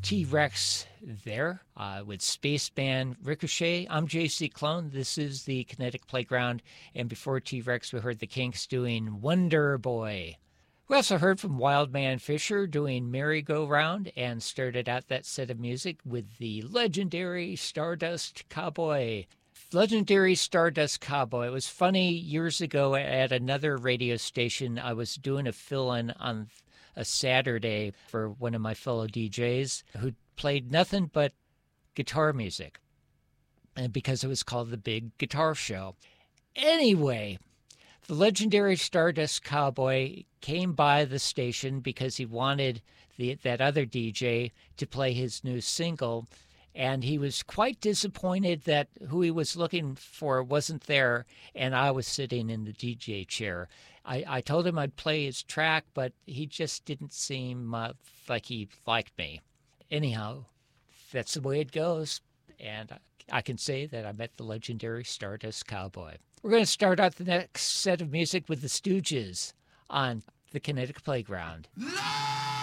T-Rex there with Spaceman Ricochet. I'm JC Clone. This is the Kinetic Playground. And before T-Rex, we heard the Kinks doing Wonder Boy. We also heard from Wildman Fisher doing Merry-Go-Round and started out that set of music with the legendary Stardust Cowboy. Legendary Stardust Cowboy. It was funny, years ago at another radio station, I was doing a fill-in on a Saturday for one of my fellow DJs who played nothing but guitar music, and because it was called the Big Guitar Show. Anyway, the legendary Stardust Cowboy came by the station because he wanted that other DJ to play his new single, and he was quite disappointed that who he was looking for wasn't there, and I was sitting in the DJ chair. I told him I'd play his track, but he just didn't seem like he liked me. Anyhow, that's the way it goes, and I can say that I met the legendary Stardust Cowboy. We're going to start out the next set of music with the Stooges on the Kinetic Playground. Love!